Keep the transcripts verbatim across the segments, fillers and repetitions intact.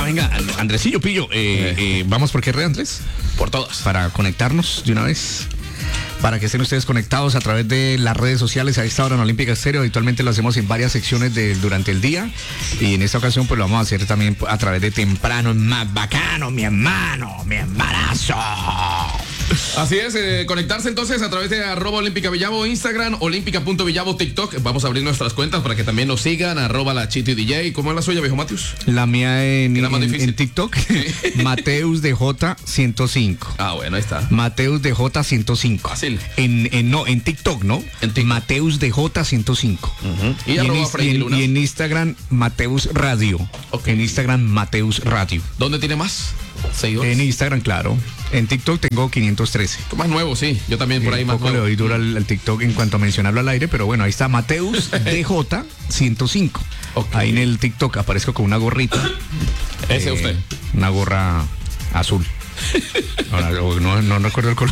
venga, Andresillo, Pillo, eh, eh, ¿vamos por qué red, Andrés? Por todas. Para conectarnos de una vez. Para que estén ustedes conectados a través de las redes sociales a esta hora en Olímpica Estéreo. Habitualmente lo hacemos en varias secciones de, durante el día. Y en esta ocasión pues lo vamos a hacer también a través de Temprano. Más bacano, mi hermano, mi hermanazo. Así es, eh, conectarse entonces a través de arroba Olímpica Villavo, Instagram, olímpica.villavo, TikTok. Vamos a abrir nuestras cuentas para que también nos sigan, arroba la Chito y D J. ¿Cómo es la suya, viejo Matius? La mía en, Era más en, difícil. en TikTok, Mateus D J ciento cinco. Ah, bueno, ahí está. Mateus D J ciento cinco. Fácil. En, en, no, en TikTok, ¿no? En TikTok. Mateus D J ciento cinco. Uh-huh. Y, Y, en, arroba is- Freddy y en- Luna. y en Instagram, Mateus Radio. Ok. En Instagram, Mateus Radio. ¿Dónde tiene más seguidores? En Instagram, claro. En TikTok tengo quinientos trece. Más nuevo, sí. Yo también por ahí Un más poco le nuevo. doy duro al, al TikTok en cuanto a mencionarlo al aire, pero bueno, ahí está Mateus D J ciento cinco. Ok. Ahí en el TikTok aparezco con una gorrita. Ese Eh, usted. Una gorra azul. Ahora, no, no recuerdo el color.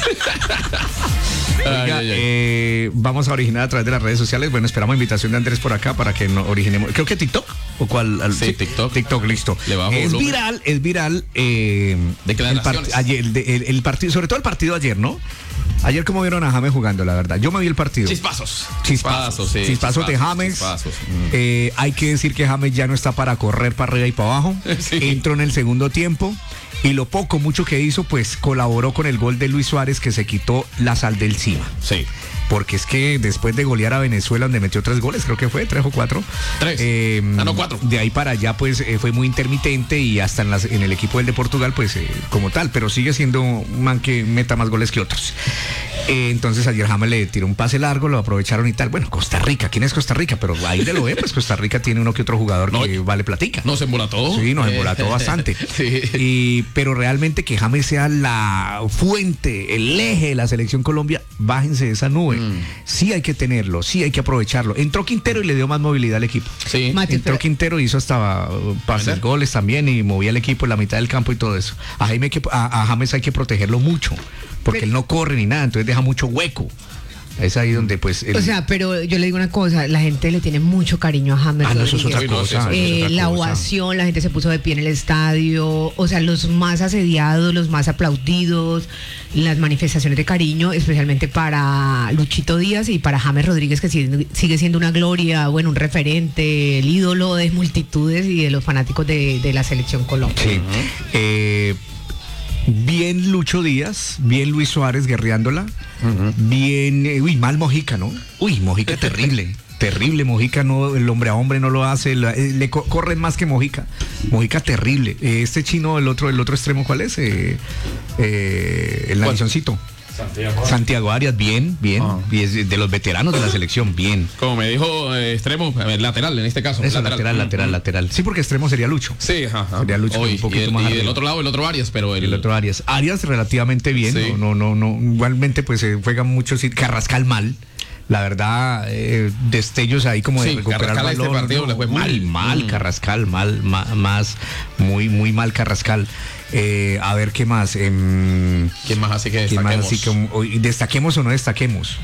Ay, Oiga, ay, ay. eh, vamos a originar a través de las redes sociales. Bueno, esperamos invitación de Andrés por acá para que no originemos. Creo que TikTok o cuál. Al- Sí, TikTok. TikTok, listo. Le bajo es volumen. viral, es viral. Eh, Declaraciones. el, part- ayer, el, el- el partido, sobre todo el partido ayer, ¿no? Ayer como vieron a James jugando, la verdad. Yo me vi el partido. Chispazos. Chispazos, sí. chispazos de James. Chispazos. Mm. Eh, hay que decir que James ya no está para correr para arriba y para abajo. Sí. Entró en el segundo tiempo y lo poco, mucho que hizo, pues colaboró con el gol de Luis Suárez, que se quitó la sal del encima. Sí. Porque es que después de golear a Venezuela, donde metió tres goles, creo que fue, tres o cuatro. Tres. eh, Ah, no, cuatro. De ahí para allá, pues eh, fue muy intermitente y hasta en, las, en el equipo del de Portugal, pues eh, como tal, pero sigue siendo un man que meta más goles que otros. Eh, entonces ayer James le tiró un pase largo, lo aprovecharon y tal. Bueno, Costa Rica, ¿quién es Costa Rica? Pero ahí de lo ve, pues Costa Rica tiene uno que otro jugador No, que vale platica. Nos embolató. Sí, nos Eh, embolató bastante. Sí. Y, pero realmente que James sea la fuente, el eje de la selección Colombia, bájense de esa nube. Mm. Sí hay que tenerlo, sí hay que aprovecharlo. Entró Quintero y le dio más movilidad al equipo. Sí. Mati, Entró pero- Quintero y hizo hasta uh, pases, ¿Verdad? goles también y movía el equipo en la mitad del campo y todo eso. A, Jaime hay que- a, a James hay que protegerlo mucho, porque Pero- él no corre ni nada, entonces deja mucho hueco. Es ahí donde pues... él- O sea, pero yo le digo una cosa, la gente le tiene mucho cariño a James ah, no, eso es Rodríguez. otra Uy, no, cosa. eso es eso es Eh, otra la cosa. ovación, la gente se puso de pie en el estadio, o sea, los más asediados, los más aplaudidos, las manifestaciones de cariño, especialmente para Luchito Díaz y para James Rodríguez, que sigue, sigue siendo una gloria, bueno, un referente, el ídolo de multitudes y de los fanáticos de, de la selección Colombia. Sí. Eh, bien Lucho Díaz, bien Luis Suárez guerreándola, bien, eh, uy, mal Mojica, ¿no? Uy, Mojica terrible. Terrible, Mojica no, el hombre a hombre no lo hace, la- eh, le co- corren más que Mojica. Mojica terrible. Eh, este chino, el otro, el otro extremo, ¿cuál es? Eh, eh, el ¿Cuál? narizoncito. Santiago Arias, bien, bien. Ah. Y es de los veteranos de la selección, bien. Como me dijo eh, extremo, a ver, lateral en este caso. Eso, lateral, lateral, lateral. Sí, porque extremo sería Lucho. Sí, ajá. ajá. Sería Lucho Hoy, un poquito y el, más y arriba. del otro lado, el otro Arias, pero el, El otro Arias. Arias relativamente bien, Sí. no, no, no, no. Igualmente, pues se juega mucho, sí, Carrascal mal. La verdad, eh, destellos ahí como de Sí, recuperar Carrascal a balón. este partido le fue Muy mal. mal, Mm. Carrascal, mal, ma- más, muy, muy mal Carrascal. Eh, a ver, ¿qué más? Em, ¿Quién más así que ¿quién más destaquemos? así como- hoy, ¿destaquemos o no destaquemos?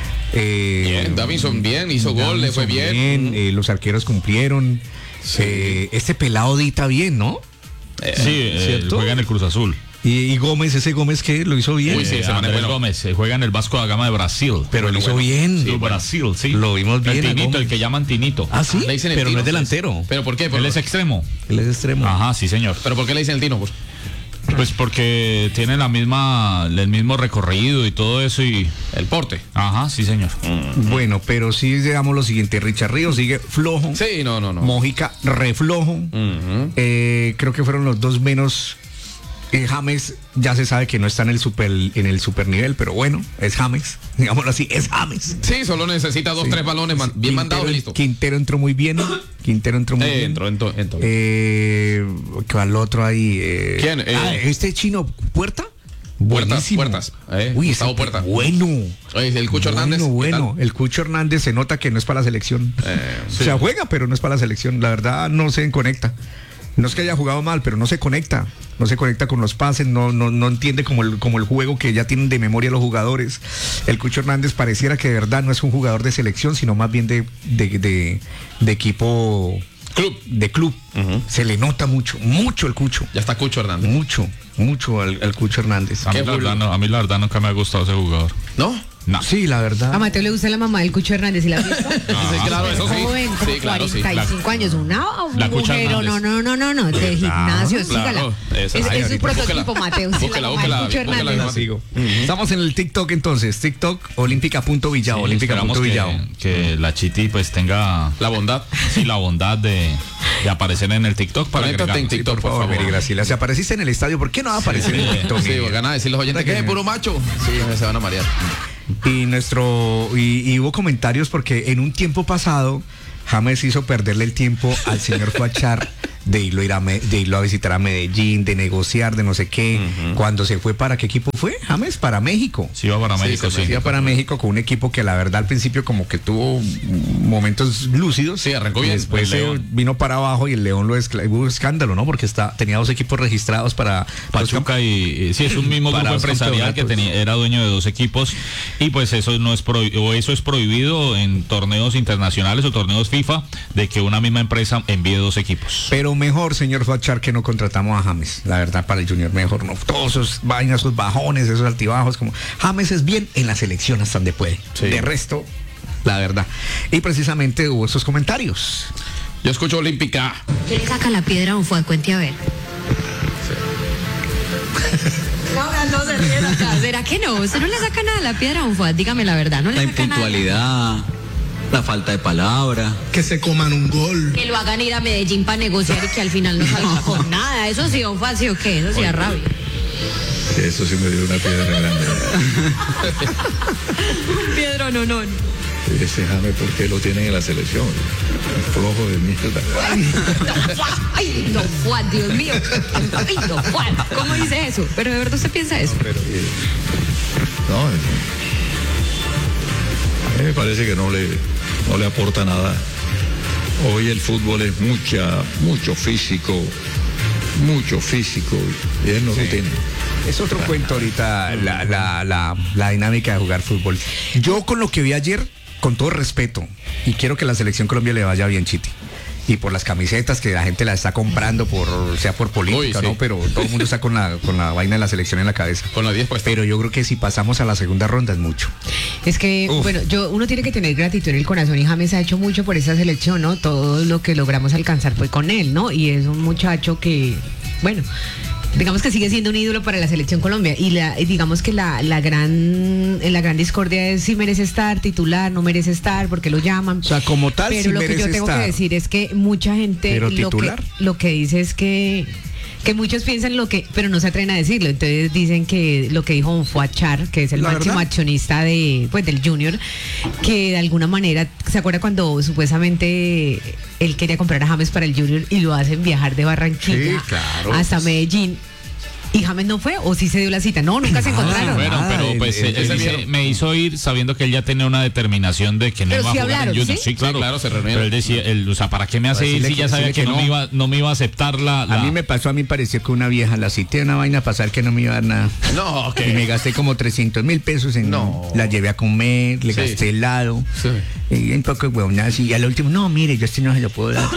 Eh, Bien, Davinson bien, hizo gol, le fue Davinson bien. eh, los arqueros cumplieron. Sí. Eh, este pelado Dita bien, ¿no? Eh, Sí, eh, ¿cierto? juega en el Cruz Azul. Y, y Gómez, ese Gómez que lo hizo bien. Uy, sí, Eh, ese man es Andrés bueno. Gómez eh, juega en el Vasco da Gama de Brasil. Pero Bueno, lo hizo bueno. bien. Sí, Brasil, sí. Lo vimos bien El a Tinito, Gómez. el que llaman Tinito. Ah, sí, Le dicen el pero no Tino, es delantero. ¿Pero por qué? Él es extremo. Él es extremo. Ajá, sí, señor. ¿Pero por qué le dicen el Tino? Pues, Pues porque tiene la misma, el mismo recorrido y todo eso y. el porte. Ajá, sí, señor. Bueno, pero sí digamos lo siguiente, Richard Ríos sigue flojo. Sí, no, no, no. Mojica reflojo. Ujú. Eh, creo que fueron los dos menos. Eh, James ya se sabe que no está en el super en el super nivel, pero bueno, es James, digámoslo así, es James. Sí, solo necesita dos, Sí. tres balones man- bien Quintero- mandados y listo. Quintero entró muy bien. Quintero entró muy Eh, bien. entró, entró, entró. Eh, ¿Cuál otro ahí? Eh, ¿Quién? Eh, ah, este chino, ¿Puerta? Puertas, Buenísimo. Puertas. Eh, Uy, Gustavo ese- Puerta. Bueno. Oye, el Cucho Hernández. Bueno, ¿qué bueno. tal? El Cucho Hernández se nota que no es para la selección. Eh, O sea, juega, pero no es para la selección. La verdad, no se conecta. No es que haya jugado mal, pero no se conecta. No se conecta con los pases, no, no, no entiende como el, como el juego que ya tienen de memoria los jugadores. El Cucho Hernández pareciera que de verdad no es un jugador de selección, sino más bien de, de, de, de equipo Club. De club. Uh-huh. Se le nota mucho, mucho el Cucho. Ya está Cucho Hernández. Mucho, mucho al, al Cucho Hernández. A mí, Qué la verdad, bueno. no, a mí la verdad nunca me ha gustado ese jugador. ¿No? No. Sí, la verdad. A Mateo le gusta la mamá del Cucho Hernández, ¿y la has visto? Sí, claro, eso sí. Joven, como Sí, claro, sí. cuarenta y cinco años, una la Cucha mujer, no, Hernández. no, no, no, no, de gimnasio, sígala. claro, esa. Es, Ay, es su ahorita, prototipo, búsquela. Mateo. sí, Búsquela, la mamá del búsquela, Cucho búsquela, Hernández. búsquela. La sigo. Estamos en el TikTok entonces, TikTok olímpica punto villavo, Sí, olímpica esperamos punto que, villavo. que la Chiti pues tenga La bondad. sí, la bondad de, de aparecer en el TikTok para Conéctate en agregarnos. TikTok, Por por favor, favor. Mary Graciela, si apareciste en el estadio, ¿por qué no va a aparecer en el TikTok? Sí, Miguel? van a decir los oyentes que es puro macho. Sí, se van a marear. Y nuestro y, y hubo comentarios porque en un tiempo pasado James hizo perderle el tiempo al señor Fachar de irlo, ir a Me- de irlo a visitar a Medellín, de negociar, de no sé qué. Ujú. Cuando se fue, ¿para qué equipo fue? James, para México. Sí, va para Sí, México, se sí. Se iba para México con un equipo que la verdad al principio como que tuvo momentos lúcidos. Sí, arrancó Y bien. después El se León. vino para abajo y el León lo escla- hubo escándalo, ¿no? Porque está, tenía dos equipos registrados para Pachuca y y- sí, es un mismo Para grupo los empresarial que campeonatos. tenía, era dueño de dos equipos y pues eso no es prohi- o eso es prohibido en torneos internacionales o torneos FIFA de que una misma empresa envíe dos equipos. Pero mejor, señor Fachar, que no contratamos a James. La verdad, para el Junior, mejor no. Todos esos vainas, esos bajones, esos altibajos, como James es bien en la selección hasta donde puede. Sí. De resto, la verdad. Y precisamente hubo esos comentarios. Yo escucho Olímpica. ¿Qué le saca la piedra a un fue? Cuente a ver. No, no se ríe acá. ¿Será que no? ¿Usted no le saca nada a la piedra a un fue? Dígame la verdad, no le La saca nada. impuntualidad, la falta de palabra. Que se coman un gol. Que lo hagan ir a Medellín para negociar y que al final no salga con nada. Eso sí, un fue, ¿sí o qué? Eso sí da rabia. Eso sí me dio una piedra grande. Piedra no, no. Ese James, ¿por qué lo tienen en la selección? Un flojo de mierda. Ay, no fue, Dios mío. Ay, no fue. ¿Cómo dice eso? Pero de verdad usted piensa eso. Pero, eh, no, eh, a mí me parece que no le, no le aporta nada. Hoy el fútbol es mucha, mucho físico, mucho físico, y él no lo tiene. Es otro cuento ahorita la, la, la, la dinámica de jugar fútbol. Yo con lo que vi ayer, con todo respeto, y quiero que la selección Colombia le vaya bien, Chiti. Y por las camisetas que la gente la está comprando, por sea por política, Uy, sí. ¿no? Pero todo el mundo está con la, con la vaina de la selección en la cabeza. Con la diez puesta. Pero yo creo que si pasamos a la segunda ronda es mucho. Es que, Uf. bueno, yo uno tiene que tener gratitud en el corazón y James ha hecho mucho por esa selección, ¿no? Todo lo que logramos alcanzar fue con él, ¿no? Y es un muchacho que, bueno, digamos que sigue siendo un ídolo para la selección Colombia y la y digamos que la, la gran la gran discordia es si merece estar titular, no merece estar, porque lo llaman. O sea, como tal, pero sí lo que yo merece tengo estar. que decir es que mucha gente Pero lo que, titular. lo que dice es que que muchos piensan lo que, pero no se atreven a decirlo. Entonces dicen que lo que dijo Fuachar, que es el La máximo verdad. accionista de, pues, del Junior, que de alguna manera, ¿se acuerda cuando supuestamente él quería comprar a James para el Junior y lo hacen viajar de Barranquilla Sí, claro. hasta Medellín? ¿Y James no fue? ¿O sí se dio la cita? No, nunca se encontraron. Bueno, nada, pero el- pues el- él ese dice- vieron. me hizo ir sabiendo que él ya tenía una determinación de que no Pero iba sí a jugar hablaron, en Junior. ¿sí? Sí, claro. Sí, claro, se reunieron. Pero él decía, él, o sea, ¿para qué me hace Pues ir dile si que- ya sabía dile que, que no, no. me iba, no me iba a aceptar la... la- A mí me pasó, a mí pareció que una vieja la cité, una vaina pasar que no me iba a dar nada. No, ok. Y me gasté como trescientos mil pesos en... No. La llevé a comer, le Sí. gasté helado. Sí. Y un poco de huevonadas. Y al último, no, mire, yo este no se lo puedo dar.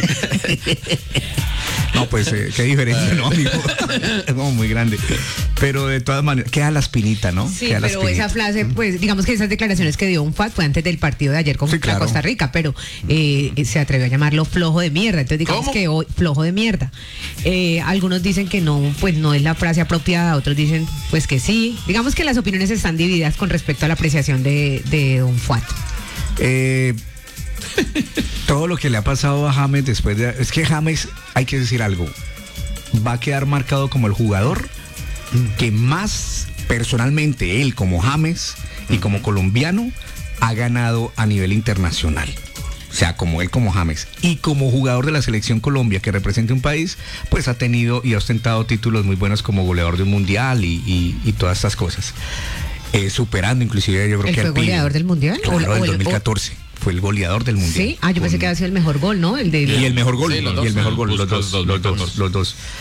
No, pues eh, qué diferencia, ¿no, amigo? Es como muy grande. Pero de todas maneras, queda la espinita, ¿no? Sí, Queda la pero esa espinita. frase, pues, digamos que esas declaraciones que dio un F A T fue antes del partido de ayer con Sí, claro. Costa Rica, pero eh, se atrevió a llamarlo flojo de mierda. Entonces, digamos ¿Cómo? que hoy, flojo de mierda. Eh, algunos dicen que no, pues no es la frase apropiada, otros dicen, pues que sí. Digamos que las opiniones están divididas con respecto a la apreciación de, de un F A T. Eh, todo lo que le ha pasado a James después de... Es que James, hay que decir algo, va a quedar marcado como el jugador que más personalmente él como James y como colombiano ha ganado a nivel internacional. O sea, como él como James. Y como jugador de la selección Colombia que representa un país, pues ha tenido y ha ostentado títulos muy buenos como goleador de un mundial y, y- y todas estas cosas. Eh, superando inclusive yo creo ¿Él que fue al Pibe. goleador del Mundial? Claro, ¿O- del o el- dos mil catorce. Fue el goleador del mundial. Sí, ah, yo pensé Con- que había sido el mejor gol, ¿no? El de y el mejor gol, Sí, los y dos. el mejor gol, los Buscas dos, dos, los dos, dos, dos. los dos.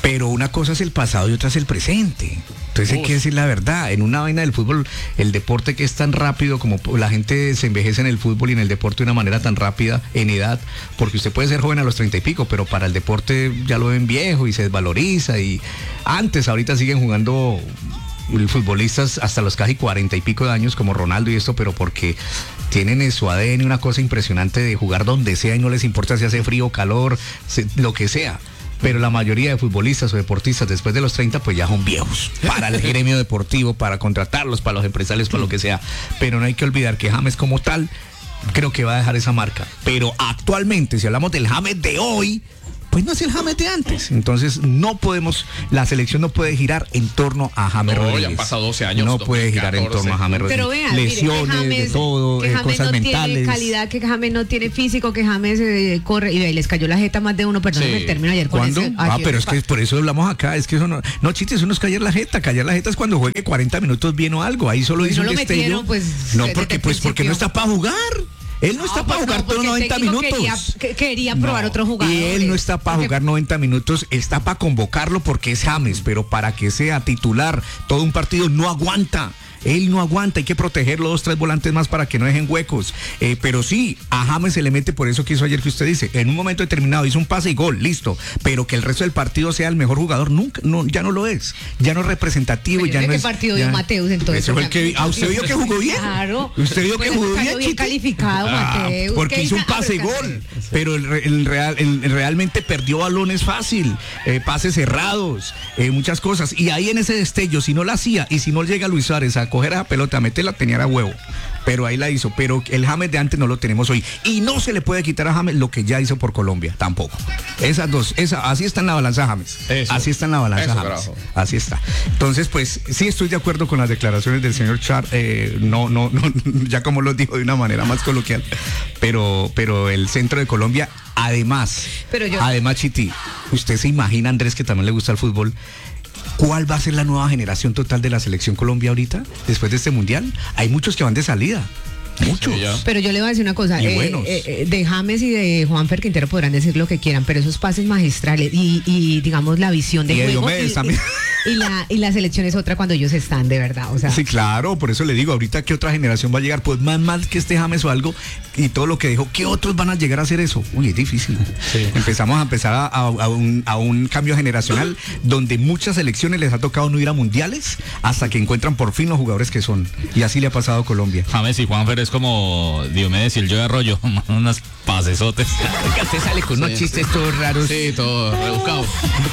Pero una cosa es el pasado y otra es el presente. Entonces hay que decir la verdad. En una vaina del fútbol, el deporte que es tan rápido, como la gente se envejece en el fútbol y en el deporte de una manera tan rápida en edad, porque usted puede ser joven a los treinta y pico, pero para el deporte ya lo ven viejo y se desvaloriza. Y antes, ahorita siguen jugando futbolistas hasta los casi cuarenta y pico de años, como Ronaldo y esto, pero porque tienen en su A D N una cosa impresionante de jugar donde sea y no les importa si hace frío, calor, lo que sea. Pero la mayoría de futbolistas o deportistas después de los treinta pues ya son viejos para el gremio deportivo, para contratarlos, para los empresarios, para lo que sea. Pero no hay que olvidar que James como tal creo que va a dejar esa marca. Pero actualmente, si hablamos del James de hoy, pues no es el James de antes. Entonces no podemos, la selección no puede girar en torno a James no, Rodríguez. Ya han pasado doce años. No puede girar en torno a James Rodríguez. Pero vean, lesiones, mire, James, de todo, que eh, James cosas no mentales. tiene calidad, que James no tiene físico, que James eh, corre y les cayó la jeta más de uno, perdón, Sí. el término ayer con ¿Cuándo? ese- Ah, ayer- pero es que por eso hablamos acá, es que eso no, no chiste, eso no es callar la jeta, callar la jeta es cuando juegue cuarenta minutos bien o algo, ahí solo Pues hizo no un lo destello. metieron, pues, no, desde porque el pues porque principio. no está para jugar. Él no está No, para pues jugar no, todos porque el noventa técnico minutos. Quería, que- quería probar No, otros jugadores. Y él no está para Porque- jugar noventa minutos, está para convocarlo porque es James, pero para que sea titular todo un partido no aguanta. Él no aguanta, hay que protegerlo dos, tres volantes más para que no dejen huecos. Eh, pero sí, a James se le mete por eso que hizo ayer que usted dice. En un momento determinado hizo un pase y gol, listo. Pero que el resto del partido sea el mejor jugador, nunca, no, ya no lo es. Ya no es representativo, Pero yo ya sé no qué es. partido ya- dio Mateus, entonces. Ese fue el que, ah, ¿usted vio que jugó bien? Claro. ¿Usted vio que Pues jugó salió bien, bien Chiqui? calificado, Ah, Mateus. porque ¿Qué hizo un hizo? Ah, pase pero gol, pero el, re- el real, el, el realmente perdió balones fácil, eh, pases cerrados, eh, muchas cosas. Y ahí en ese destello, si no la hacía y si no llega Luis Suárez a coger esa pelota, a meterla, tenía a huevo. Pero ahí la hizo. Pero el James de antes no lo tenemos hoy. Y no se le puede quitar a James lo que ya hizo por Colombia, tampoco. Esas dos, esa, así está en la balanza James. Eso. Así está en la balanza Eso, James. carajo. Así está. Entonces, pues, sí estoy de acuerdo con las declaraciones del señor Char. Eh, no, no, no, ya como lo dijo de una manera más coloquial. Pero, pero el centro de Colombia, además, Pero yo- además, Chiti, usted se imagina, Andrés, que también le gusta el fútbol. ¿Cuál va a ser la nueva generación total de la selección Colombia ahorita, después de este mundial? Hay muchos que van de salida. Muchos. Sí, ya. Pero yo le voy a decir una cosa, Y eh, buenos. eh, eh, de James y de Juanfer Quintero podrán decir lo que quieran, pero esos pases magistrales y, y digamos la visión de Y de juego Diomedes y, también. y- y la, y la selección es otra cuando ellos están de verdad, o sea, Sí, claro, por eso le digo, ahorita qué otra generación va a llegar, pues más mal que este James o algo, y todo lo que dijo, ¿qué otros van a llegar a hacer eso? Uy, es difícil. Empezamos a empezar a, a- a un, a un cambio generacional donde muchas selecciones les ha tocado no ir a mundiales hasta que encuentran por fin los jugadores que son. Y así le ha pasado a Colombia. James y Juanfer es como Diomedes y el yo de Arroyo, unas pasesotes. Oiga, usted sale con unos Sí. chistes todos raros. Sí, todo rebuscado.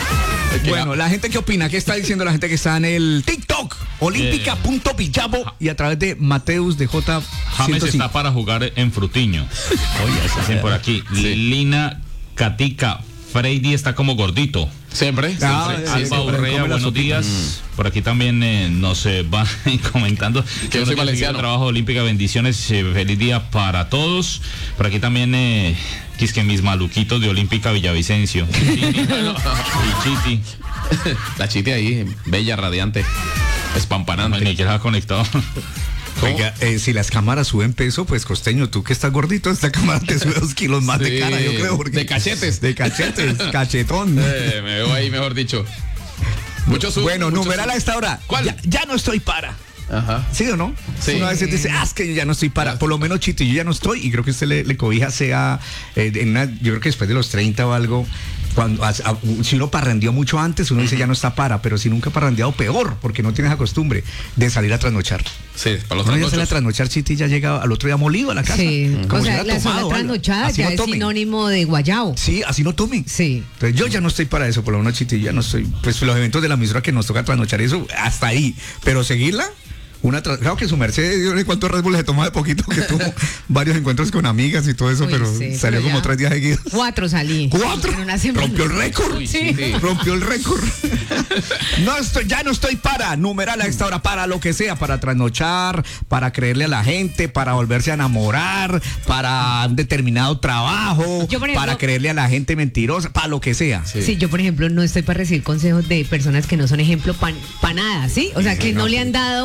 Es que Bueno, la gente qué opina, ¿qué está diciendo la gente que está en el TikTok? Olímpica punto Villavo y a través de Mateus de J James ciento cinco. está para jugar en Frutiño. Oye, se hacen por aquí. Lina Catica Freddy está como gordito. Siempre. Ah, siempre. sí, Alba siempre Urrea, come la buenos sopita. días. Por aquí también eh, nos eh, van comentando Que yo soy valenciano. Trabajo Olímpica, bendiciones, eh, feliz día para todos. Por aquí también eh, quis que mis maluquitos de Olímpica Villavicencio. Y Chiti. La chiti ahí, bella, radiante, espampanante. Ni que ha conectado. Oiga, eh, si las cámaras suben peso, pues Costeño, tú que estás gordito, esta cámara te sube dos kilos más de Sí, cara, yo creo. porque- de cachetes. De cachetes, cachetón. Eh, me veo ahí, mejor dicho. Mucho sub, Bueno, mucho numeral sub. a esta hora. ¿Cuál? Ya, ya no estoy para. Ajá. ¿Sí o no? Sí. Uno a veces dice, ah, es que yo ya no estoy para. Por lo menos, Chito, yo ya no estoy. Y creo que usted le, le cobija sea, eh, en una, yo creo que después de los treinta o algo, cuando a- a- si uno parrandeó mucho antes, uno dice ya no está para. Pero si nunca ha parrandeado, peor, porque no tienes la costumbre de salir a trasnochar. Sí, para los Uno ya sale a trasnochos. trasnochar, Chito, y ya llega al otro día molido a la casa. sí, Como o si sea, hubiera la zona tomado algo. trasnochada Así ya no es tomen. sinónimo de guayao. Sí, así no tomen. Sí. Entonces yo ya no estoy para eso, por lo menos Chito, ya no estoy. Pues los eventos de la emisora que nos toca trasnochar eso, hasta ahí. Pero seguirla, una tra- claro que su merced, yo no sé cuántos Red Bull se tomó de poquito, que tuvo varios encuentros con amigas y todo eso, Uy, pero sí, salió pero como ya. tres días seguidos. Cuatro salí. ¿Cuatro? En una semana. Rompió el récord. Uy, sí. Sí. Rompió el récord. No estoy, ya no estoy para, numeral a esta hora, para lo que sea, para trasnochar, para creerle a la gente, para volverse a enamorar, para un determinado trabajo, Yo, por ejemplo- para creerle a la gente mentirosa, para lo que sea. Sí. yo por ejemplo no estoy para recibir consejos de personas que no son ejemplo para nada, ¿sí? O sea, que no le han dado un golpe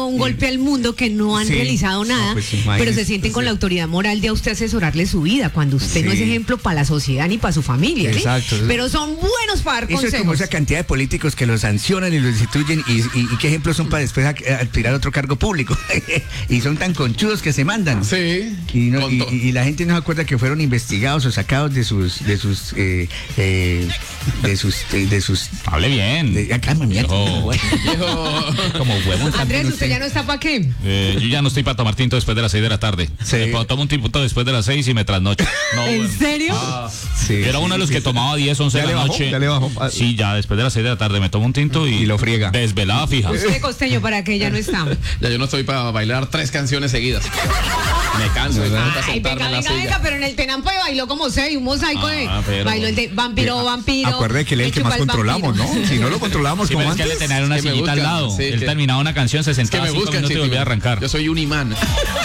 golpe al mundo que no han Sí. realizado nada, No, pues, pero imagínese, se sienten con sí. la autoridad moral de a usted asesorarle su vida, cuando usted no es Sí. ejemplo para la sociedad ni para su familia. ¿sí? Exacto. Pero son buenos para dar Eso es consejos. como esa cantidad de políticos que los sancionan y los destituyen y, y, y qué ejemplos son para después a- aspirar a otro cargo público. Y son tan conchudos que se mandan. Sí. Y, no- con y- to- y la gente no se acuerda que fueron investigados o sacados de sus de sus eh, eh, de sus eh, de sus Hable bien. de, acá, mami, aquí, Viejo. güey. Viejo. Como huevón. Andrés, ¿usted ya no está para qué? Eh, yo ya no estoy para tomar tinto después de las seis de la tarde. Sí. Me puedo tomar un tinto después de las seis y me trasnocho. No, ¿En bueno. serio? Ah, Sí, Era sí, uno de los sí, que sí. tomaba diez, once ¿Ya de le la bajó? noche. ¿Ya le bajó? Ah. Sí, ya después de las seis de la tarde me tomo un tinto y, Y lo friega. Desvelada, fija. Usted, costeño, para que ya no está. Ya yo no estoy para bailar tres canciones seguidas. Me canso de tanto Ay, sentarme venga, en la venga, silla. venga, pero en el Tenampa bailó como seis, un mosaico de. Ah, pero- Bailó el de vampiro, Eh, vampiro. Acuerde que él es el que chupa más controlamos, vampiro. ¿no? Si no lo controlamos Sí, como pero es que antes. le tener una Es que me sillita al buscan, lado. sí, Él que- terminaba una canción, se Es que sentaba me cinco buscan, minutos y Chiti, volvía a arrancar. Yo soy un imán.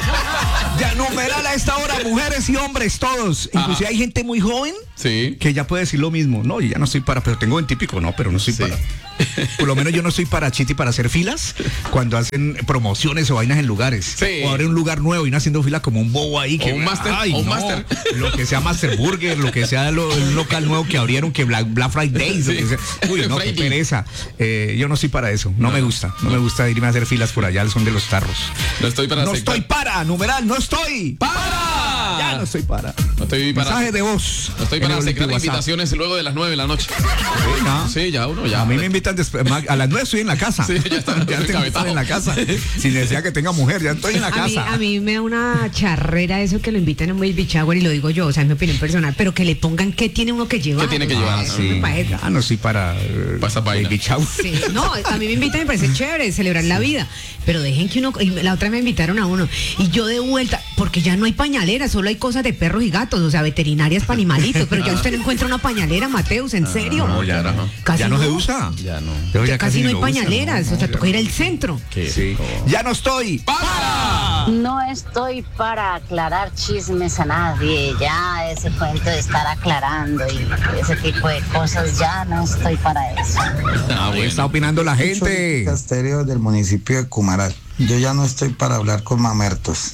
Ya numeral a esta hora, mujeres y hombres, todos. Inclusive hay gente muy joven Sí. que ya puede decir lo mismo. No, yo ya no estoy para, pero tengo veintipico, no, pero no estoy Sí. para. Por lo menos yo no estoy para Chiti para hacer filas cuando hacen promociones o vainas en lugares. Sí. O ahora un lugar nuevo y no haciendo fila como un bobo ahí. Que, O un máster, ay, o un no. máster. Lo que sea Master Burger, lo que sea lo, el local nuevo que abrieron, que Black, Black Friday. Sí. Lo que sea. Uy, no, qué Friday. pereza. Eh, yo no estoy para eso. No, me gusta. No, me gusta irme a hacer filas por allá, son de los tarros. No estoy para No aceptar. estoy para, numeral, no estoy. ¡Para! Ya no estoy para. No estoy para. Mensaje de voz. No estoy en para el aceptar WhatsApp. invitaciones luego de las nueve de la noche. Sí, no. Sí, ya uno ya. A mí me invitan después, ma- a las nueve estoy en la casa. Sí, ya está, ya tengo que encabezado. estar en la casa. Sin necesidad que tenga mujer, ya estoy en la A mí, casa. a mí me da una charrera eso que lo invitan a un baby shower y lo digo yo, o sea, es mi opinión personal, pero que le pongan qué tiene uno que llevar. ¿Qué tiene que llevar? Ah, no? sí. Me parece- Ya no estoy para, eh, Para esa vaina. baby shower. Sí, no, a mí me invitan y me parece chévere celebrar la vida, pero dejen que uno, y la otra me invitaron a uno y yo de vuelta, porque ya no hay pañalera, solo hay cosas de perros y gatos, o sea, veterinarias para animalitos, pero ya usted no encuentra una pañalera, Mateus, ¿en serio? no, ya no. Casi Ya no, se usa. Ya no. Yo Ya casi no ni hay lo uso, pañaleras, no, o sea, no, toca ya ir no. al centro. Sí. Ya no estoy. ¡Para! No estoy para aclarar chismes a nadie, ya ese cuento de estar aclarando y ese tipo de cosas, ya no estoy para eso. Ah, ¿Qué está bueno. opinando la gente? Estéreo del municipio de Cumaral. Yo ya no estoy para hablar con mamertos.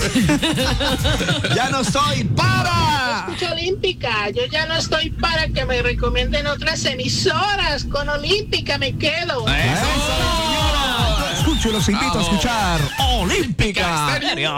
Ya no estoy para. Escucho Olímpica, yo ya no estoy para que me recomienden otras emisoras. Con Olímpica me quedo. Yo escucho y los invito a escuchar Olímpica.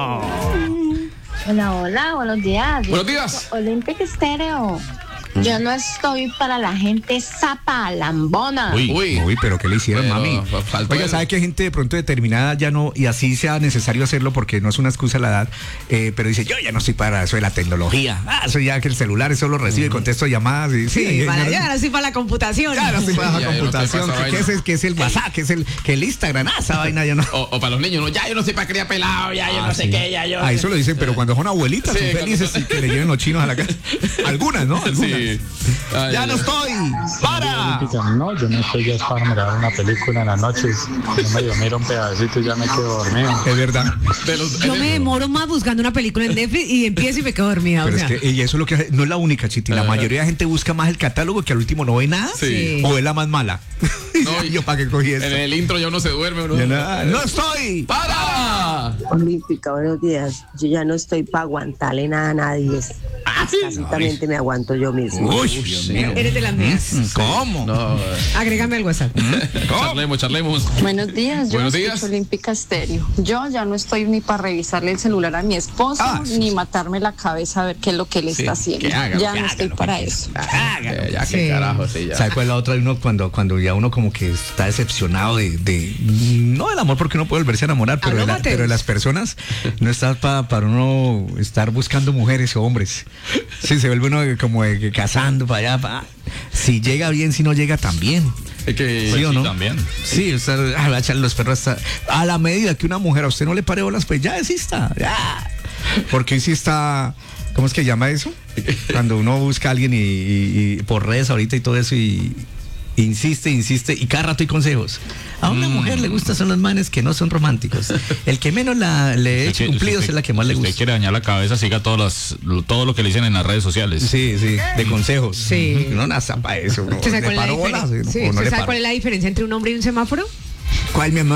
Hola, hola, buenos días. Buenos días. Olímpica Estéreo. Yo no estoy para la gente zapa, lambona. Uy. Uy. Uy, pero ¿qué le hicieron, Pero, mami? fa- faltó Oiga, el- ¿sabe que hay gente de pronto determinada ya no, y así sea necesario hacerlo porque no es una excusa la edad, eh, pero dice, yo ya no soy para eso de la tecnología. Ah, eso ya que el celular eso lo recibe, contesto llamadas. Y, sí, Sí, ya, para, ya ya no- ahora sí para la computación. ya no estoy para Sí, la ya, yo no estoy computación. para esa que, que es el, que es el WhatsApp, que es el, que el Instagram, ah, esa vaina ya no. O, o para los niños, no, ya yo no sé para criar pelado, ya yo no sé qué, ya yo. Ah, eso lo dicen, pero cuando son abuelitas Sí, son cuando felices son- y que le lleven los chinos a la casa. Algunas, ¿no? Algunas. Sí. Ay, Ya ay, no ay. estoy para. No, yo no estoy ya para mirar una película en las noches. Yo medio miro un pedacito y ya me quedo dormido. Es verdad. De los- Yo me demoro más buscando una película en Netflix y empiezo y me quedo dormida. Pero o sea. es que y eso es lo que hace- no es la única, Chiti. La Ajá. mayoría de gente busca más el catálogo que al último no ve nada. Sí. O es la más mala. No, y- yo para qué cogí esto. En el intro ya uno se duerme, uno. Ya no, no estoy. ¡Para! Olímpica, buenos días. Yo ya no estoy para aguantarle nada a nadie. Escasamente me aguanto yo mismo. Uy, Dios mío. Eres de las mías. ¿Cómo? No. Agrégame al WhatsApp. Charlemos, charlemos. Buenos días, yo Buenos escucho días. Olímpica Estéreo. Yo ya no estoy ni para revisarle el celular a mi esposo, Ah, sí, ni sí. matarme la cabeza a ver qué es lo que él Sí, está haciendo. que haga, ya que no haga estoy lo que para quiera. eso. Eh, ya, qué Sí. carajo, sí, ya. ¿Sabe cuál es la otra? Uno cuando, cuando ya uno como que está decepcionado de, de no del amor porque uno puede volverse a enamorar, pero, Habla, de, la- Mateus. pero de las personas no está pa- para uno estar buscando mujeres o hombres. Sí, se vuelve uno como de que cazando para allá. pa- Si llega bien, si no llega también. Es que. ¿Sí o no? También. Sí, usted ah, va a echarle los perros hasta a la medida que una mujer a usted no le pare bolas, pues ya desista. Ya. Porque sí está, ¿cómo es que llama eso? Cuando uno busca a alguien y, y- y por redes ahorita y todo eso y insiste, insiste y cada rato hay consejos. A una mujer le gustan son los manes que no son románticos. El que menos la, le eche Usted- cumplidos usted- es la que más le si gusta. usted quiere dañar la cabeza, siga todos los, lo- todo lo que le dicen en las redes sociales. Sí, sí, de consejos. Sí. No nace para eso. No, ¿Usted sabe le cuál es la paro diferen- bolas, ¿no? sí, O no ¿usted le sabe paro. cuál es la diferencia entre un hombre y un semáforo? ¿Cuál, mi amor?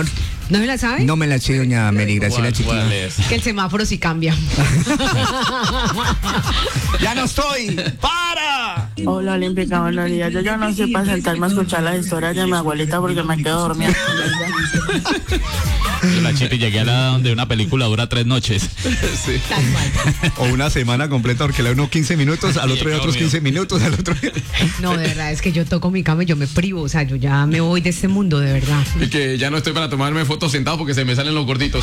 ¿No me la sabe? No me la sé, doña Mary Graciela Chiquita. Que el semáforo sí cambia. ¡Ya no estoy! ¡Para! Hola, Olímpica, buenos días. Yo ya no estoy para sentarme a escuchar las historias de mi abuelita porque me quedo dormida. Yo la chita y llegué a la donde una película dura tres noches. Sí. O una semana completa porque le da uno quince minutos, al otro día otros quince minutos, al otro. No, de verdad, es que yo toco mi cama y yo me privo, o sea, yo ya me voy de este mundo, de verdad. Y que ya no estoy para tomarme fotos sentado porque se me salen los gorditos.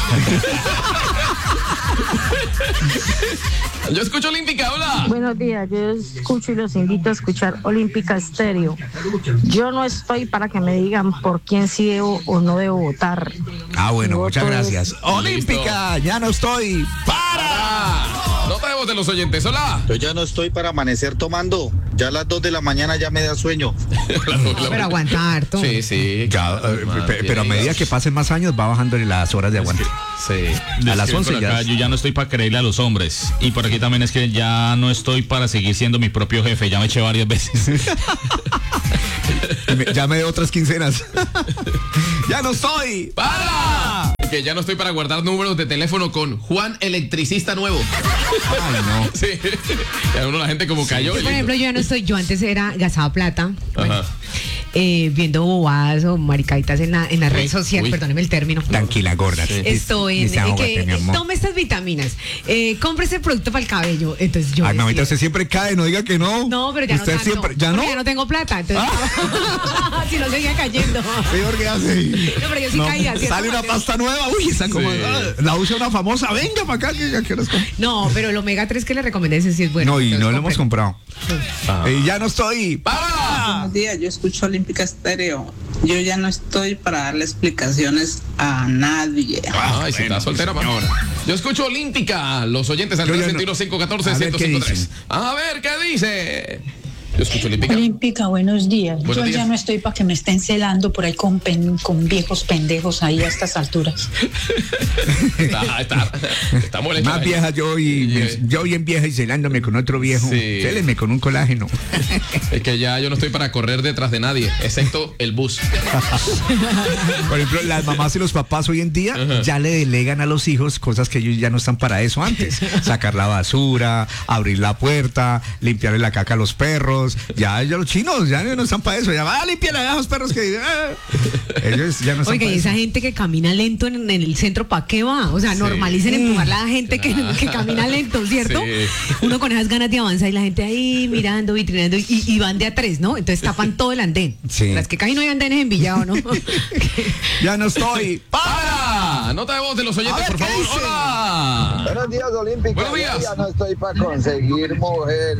Yo escucho Olímpica, hola. Buenos días, yo escucho y los invito a escuchar Olímpica Estéreo. Yo no estoy para que me digan por quién sí debo o no debo votar. Ah, bueno, Mi muchas voto gracias. es- Olímpica, ya no estoy. ¡Para! Nota de voz de los oyentes, hola. Yo ya no estoy para amanecer tomando. Ya a las dos de la mañana ya me da sueño. Pero aguanta harto. Sí, sí. Ya, eh, pe- pero a medida que pasen más años va bajando las horas de aguante. Sí. A las Escribe once por ya. acá, yo ya no estoy para creerle a los hombres. Y por aquí también es que ya no estoy para seguir siendo mi propio jefe. Ya me eché varias veces. Me- Ya me de otras quincenas. Ya no estoy. ¡Para! Que ya no estoy para guardar números de teléfono con Juan Electricista Nuevo. Ay, no. Sí. Ya uno la gente como cayó. Por y listo. ejemplo, yo ya no estoy, yo antes era gastaba plata. Ajá. eh, viendo bobadas o maricaditas en la, en la red social, uy. perdóneme el término. Tranquila, gorda. Estoy en, Dice, en ahógate, que mi amor. tome estas vitaminas, eh, compre ese producto para el cabello. Entonces yo Ay, mamita, decía, usted siempre cae, no diga que no. no, pero ya usted no tanto, siempre, ya no. porque ya no tengo plata, entonces si no seguía cayendo. Señor, ¿qué hace? No, pero yo sí No, caía. ¿cierto, sale una Mateo? pasta nueva, uy, esa como Sí. ah, la usa una famosa, venga para acá que ya quieras comprar. No, pero el omega tres que le recomendé ese sí es bueno. No, y entonces no lo hemos compre. comprado. Eh, ya no estoy. Buenos días, yo escucho Olímpica Estéreo. Yo ya no estoy para darle explicaciones a nadie. Ay, si está soltera, mamá. Yo escucho Olímpica, los oyentes al Yo ya tres no- uno cinco uno cuatro A ver uno qué cinco tres. dicen. A ver qué dice. Yo escucho Olímpica. Olímpica, buenos días. Buenos Yo días. ya no estoy para que me estén celando por ahí con, pen- con viejos pendejos ahí a estas alturas. Está, está, está molesta. Más vieja yo y yo bien vieja y celándome con otro viejo. Sí. Céleme con un colágeno. Es que ya yo no estoy para correr detrás de nadie, excepto el bus. Por ejemplo, las mamás y los papás hoy en día ya le delegan a los hijos cosas que ellos ya no están para eso antes. Sacar la basura, abrir la puerta, limpiarle la caca a los perros. Ya, ya los chinos ya no están para eso. Ya va a limpiar a los perros que ah. ellos ya no están Oiga, para y esa eso. gente que camina lento en, en el centro, ¿para qué va? O sea, Sí. normalicen empujar a la gente que, que camina lento, ¿cierto? Sí. Uno con esas ganas de avanzar y la gente ahí mirando, vitrinando y, y van de a tres, ¿no? Entonces tapan todo el andén. Sí. Las que casi no hay andenes en Villado, ¿no? Ya no estoy. ¡Para! Nota de voz de los oyentes, por favor. ¡Hola! Buenos días, Olímpica. Buenos días. Yo ya no estoy para conseguir mujer.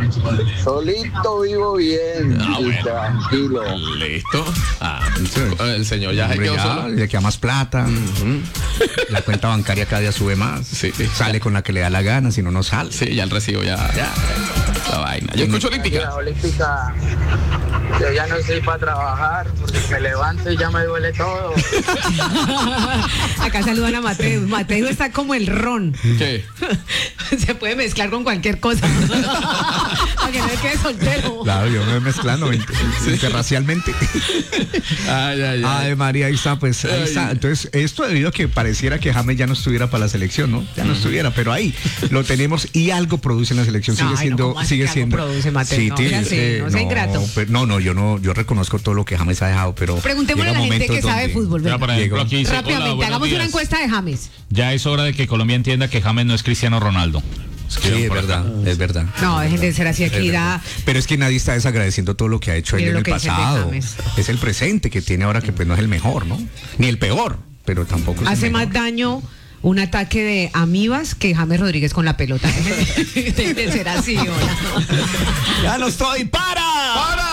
Solito vivo bien Ah, y bueno. tranquilo. Listo. Ah, el señor ya se Hombre, quedó ya, solo. le queda más plata. La cuenta bancaria cada día sube más. Sale con la que le da la gana, si no, no sale. Sí, ya el recibo ya. ya. La vaina. Yo escucho Olímpica. Mira, Olímpica, yo ya no estoy para trabajar porque me levanto y ya me duele todo. Acá saludan a Mateo. Mateo está como el ron. ¿Qué? Se puede mezclar con cualquier cosa. Para que no se quede soltero. Claro, yo me voy mezclando inter- interracialmente. Ay, ay, ay. Ay, María, ahí está, pues ahí Ay. está. Entonces, esto debido a que pareciera que James ya no estuviera para la selección, ¿no? Ya no estuviera, pero ahí lo tenemos y algo produce en la selección. Sigue Ay, no, siendo, ¿cómo así sigue que algo siendo. produce, Mateo? Sí, No, tiene- ya sé, eh, no sea ingrato. pero- no, no, yo no, yo reconozco todo lo que James ha dejado, pero. Preguntémosle a la llega gente momentos que sabe de donde- fútbol. Ya, venga. por ejemplo, aquí dice, hola, Rápidamente, buenos hagamos una días. encuesta de James. Ya es hora de que Colombia entienda que James no es Cristiano Ronaldo. Sí, es verdad, es verdad. No, dejen de ser así Es aquí. verdad. Da, Pero es que nadie está desagradeciendo todo lo que ha hecho él Mire en lo el que dice el de pasado. James. Es el presente que tiene ahora que pues no es el mejor, ¿no? Ni el peor, pero tampoco es el hace mejor. más daño un ataque de amibas que James Rodríguez con la pelota. Dejen de ser así, hola. Ya no estoy. ¡Para! ¡Para!